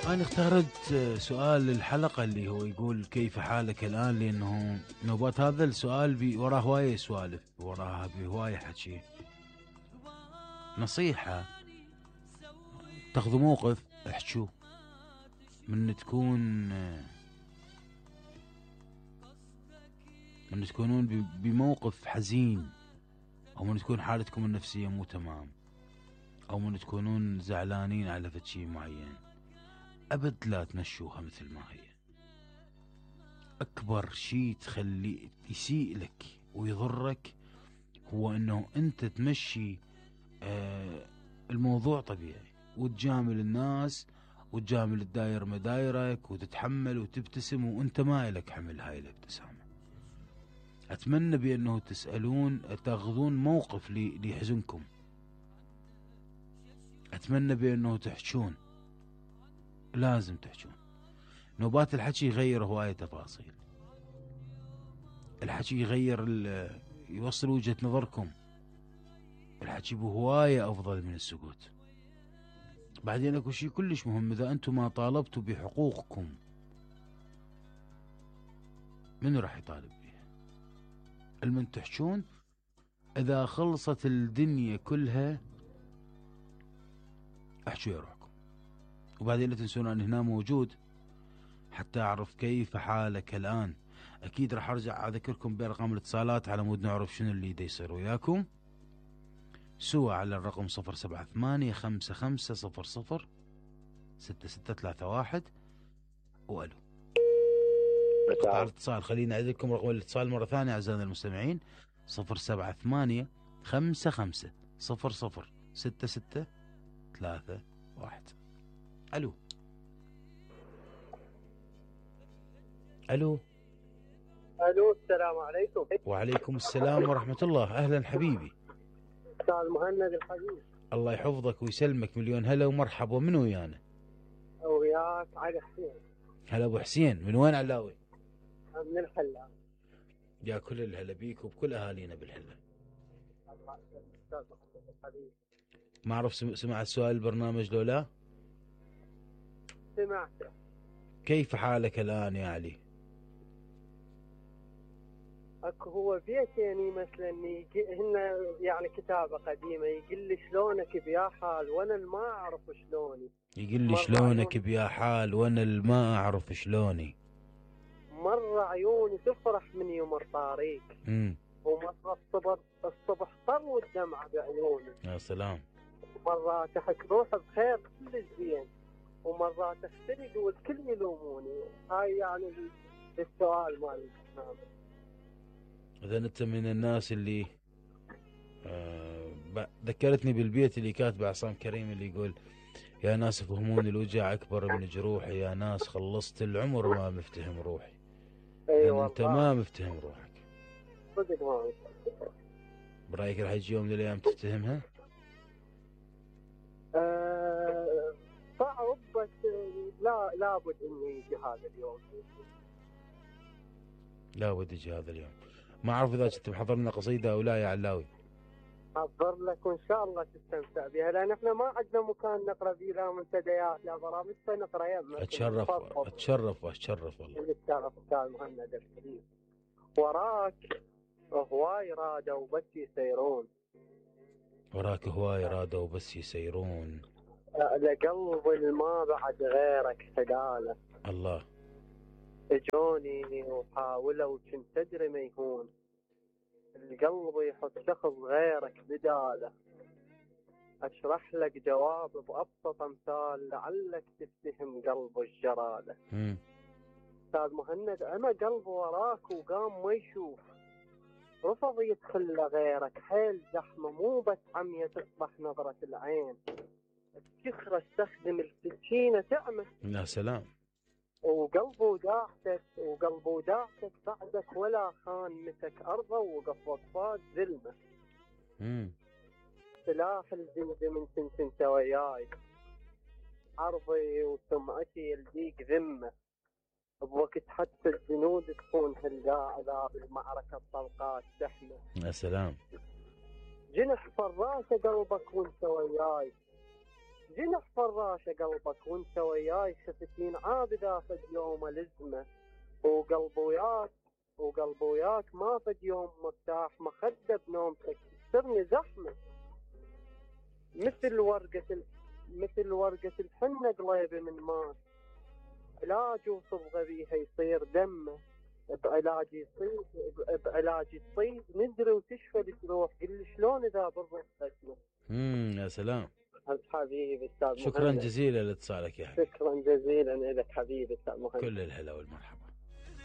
أنا اخترت سؤال الحلقة اللي هو يقول كيف حالك الآن، لأنه نوبات هذا السؤال وراه هواية سوالف، وراه بهواية حكي. نصيحة، تاخذوا موقف احكوا. من تكونون بموقف حزين، أو من تكون حالتكم النفسية مو تمام، أو من تكونون زعلانين على شيء معين، أبد لا تمشوها مثل ما هي. أكبر شيء تخلي يسيء لك ويضرك هو أنه أنت تمشي الموضوع طبيعي، وتجامل الناس وتجامل الداير مدايرك وتتحمل وتبتسم، وأنت ما إلك حمل هاي الابتسامة. أتمنى بأنه تاخذون موقف ليحزنكم. أتمنى بأنه تحجون، لازم تحجون. نوبات الحكي يغير هواية تفاصيل، الحكي يوصل وجهة نظركم، الحكي بهواية أفضل من السكوت. بعدين اكو شيء كلش مهم، إذا أنتم ما طالبتوا بحقوقكم منو راح يطالب بيها؟ المن تحجون إذا خلصت الدنيا كلها احجوا يا روحكم. وبعدين لا تنسون أن هنا موجود حتى أعرف كيف حالك الآن. أكيد راح أرجع أذكركم بأرقام الاتصالات على مود نعرف شنو اللي دا يصير وياكم سوا على الرقم 078-5500-6631. وألو قطع الاتصال. خلينا أعيد لكم رقم الاتصال مرة ثانية أعزائنا المستمعين: 078-5500-6631. ألو ألو. الو، السلام عليكم. وعليكم السلام ورحمة الله. أهلا حبيبي استاذ مهند الحبيب. الله يحفظك ويسلمك، مليون هلا ومرحبا. من ويانا؟ وياك علي حسين. هلا ابو حسين، من وين علاوي؟ من الحلا. يا كل الهلا بيك وبكل اهالينا بالحلا. الله يسلمك استاذ مهند الحبيب. ما اعرف سمعت سؤال البرنامج لو لا؟ سمعته. كيف حالك الان يا علي؟ اكو هو بيتيني مثلا هن يعني كتابه قديمه يقول لي شلونك بيا حال وانا ما اعرف شلوني. يقول لي شلونك بيا حال وانا ما اعرف شلوني. مرة عيوني تفرح من يوم الطريق. ومرة الصبح طر والدمعة بعيوني. يا سلام. مرات احس روحي بخير كل زين، ومرات اختلق والكل يلوموني. هاي يعني السؤال مال البرنامج. اذا انت من الناس اللي ذكرتني بالبيت اللي كاتبه عصام كريم اللي يقول: يا ناس فهموني الوجع اكبر من جروحي، يا ناس خلصت العمر ما مفتهم روحي. ايوه انت ما مفتهم روحك صدق. ما برايك راح يجي يوم من الايام تفتهمها؟ صعب، بس لابد انه يجي هذا اليوم. لابد يجي هذا اليوم. ما اعرف اذا كنت محضر لنا قصيده او لا يا علاوي. حضر لك وان شاء الله تستمتع بها، لان احنا ما عندنا مكان نقرا فيه، لا منتديات لا برامج، فنقرا يمك. اتشرف والله. الشرف استاذ مهند الحبيب. وراك هواي رادوا بس يسيرون، وراك هواي رادوا بس يسيرون، لقلب ما بعد غيرك حداله. الله. اجوني وحاولوا كنت تدري ما يهون، القلب يحط شخص غيرك بداله. اشرح لك جواب بابسط امثال لعلك تفتهم قلب الجراله. استاذ مهند انا قلب وراك وقام ما يشوف، رفض يدخل لغيرك حيل زحمه، مو بس عمية تصبح نظرة العين، الشخرة استخدم السكينة تعمل. يا سلام. وقلبه داعتك بعدك ولا خان، مسك أرضه وقف وقفات ذلمة. سلاح الزمزم انت وياي، عرضي وسمعتي يلديك ذمة، بوقت حتى الجنود تكون هالقاعدة بالمعركة الطلقات تحمل. يا سلام. جنح فراشه قلبك وانت وياي، جنح فراشه قلبك وانت وياي خفتين عابدا فد يوم الزمه، وقلب وياك ما فد يوم مرتاح مخده بنومتك تصيرني زحمه، مثل ورقة الحنة قليبة من ماء، علاج وصبغة بيها يصير دمه، بعلاجي تصيب ندري وتشفى تروح، قل لي شلون اذا بالروح ختمه. يا سلام. حبيبي استاذ شكرا مهند. جزيلا لاتصالك يا حبيبي. شكرا جزيلا لك حبيبي استاذ مهند. كل الهلا والمرحبا.